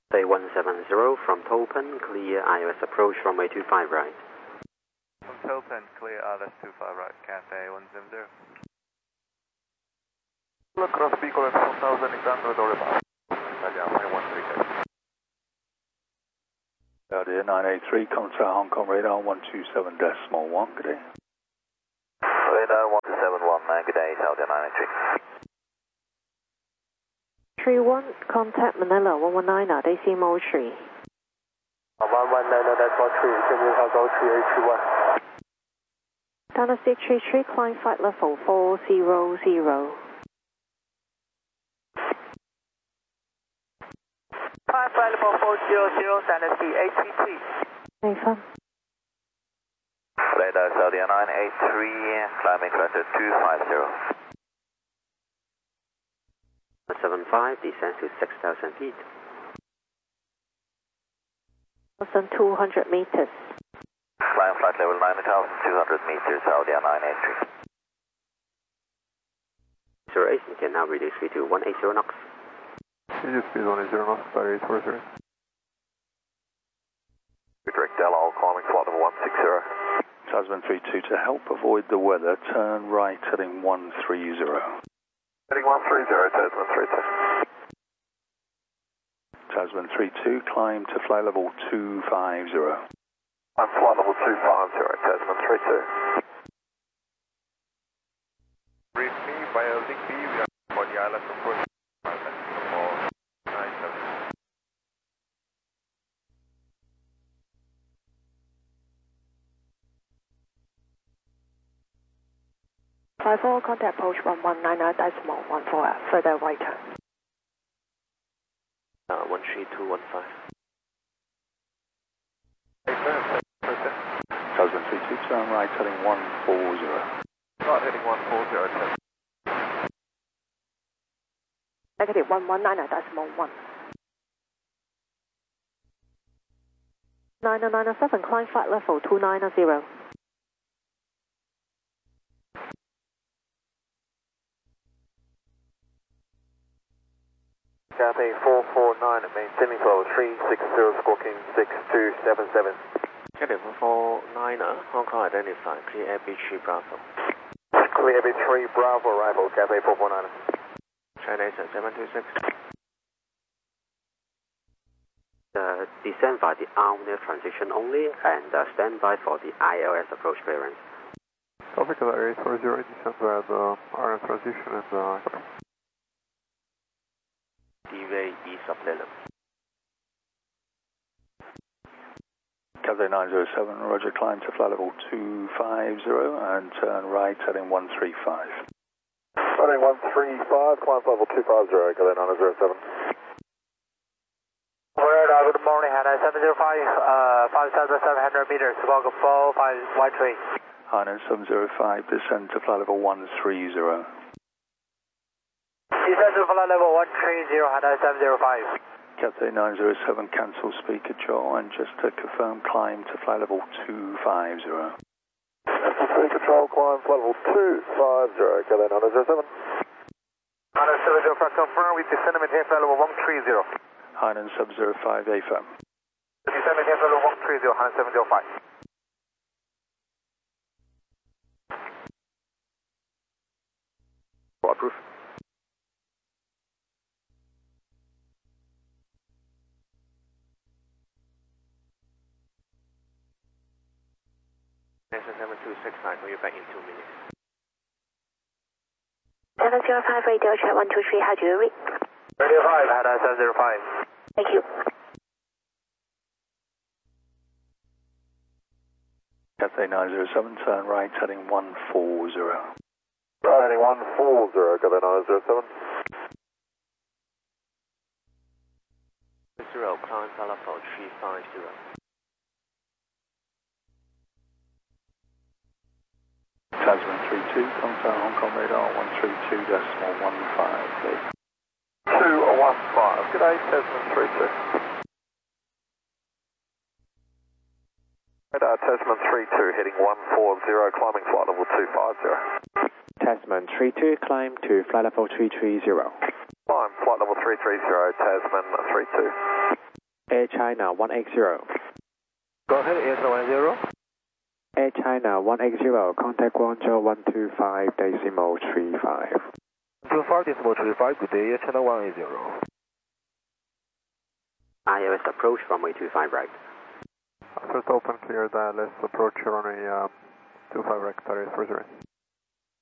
Say 170 from Tolpan, clear ILS approach runway 25 right. From Tolpan, clear ILS 25 right, Cathay 170. Cross vehicle at 4,800 over about. Italian 136. Saudia 983, contact Hong Kong radar 127.1, good day. Radar 1719, good day, Saudia 983. 31, contact Manila 119, decimal 3. 119, decimal 3, can you have 3821? Dana 633, climb flight level 400. Climb flight level 400, Dana C833. Nathan. Radar Saudia 983, climbing cluster 250. 75, descend to 6,000 feet. 1,200 meters. Climb flight level 9,200 meters, Saudia 983. 08, you can now reduce speed to 180 knots. Reduce speed 180 knots, Barry 843. Direct Delaware, climbing flight level 160. Tasman 32, to help avoid the weather, turn right heading 130. Heading 130, Tasman 32. Tasman 32, climb to flight level 250. I'm flight level 250, Tasman 32. Brief me by LDP, we are for the ILS approach. 97. 54, contact approach 119, decimal 14, further right turn. 13215. Tasman 32, turn right heading 140. Not heading 140, Negative 119, decimal 1. 997, climb flight level 290. Cathay 449, maintaining level 360, squawking 6277. Cathay 449, Hong Kong identified, clear AB3 Bravo. Clear AB3 Bravo arrival, Cathay 449. China 726. Descend by the arm near transition only and stand by for the ILS approach clearance. Traffic at 840, descend by the RN transition and Deviate east of Lilium. Cathay 907, roger, climb to flight level 250 and turn right heading 135. Heading 135, climb level 250, Cathay 907. Radar, good morning, Hana 705, 5,700 meters, squawk 4513. Hana 705, descend to flight level 130. Descend to flight level 130, Hana 705. Cathay 907, cancel speaker Joe, and just to confirm, climb to flight level 250. Speed control, climb flight level 250, Cathay 907. Hana 705, confirm with descend and maintain flight level 130. Hainan sub 05 AFM. Descend and maintain flight level 130, Hana 705. Waterproof. Answer 7269, will you back in 2 minutes? 705 radio check 123, how do you read? Radio 5, Hana 705. Thank you. Cathay 907, turn right heading 140. Right heading 140, Cathay 907. 0, climb flight level 350. Tasman 32, contact Hong Kong radar 132.15, please. 215, good day, Tasman 32. Radar Tasman 32, heading 140, climbing flight level 250. Tasman 32, climb to flight level 330. Climb flight level 330, Tasman 32. Air China 180. Go ahead, Air China 180. Air China 180, contact Guangzhou 125.35. 125.35, good day, Air China 180. ILS approach runway 25 right. First open, clear that, let's approach runway 25 right, that is 30.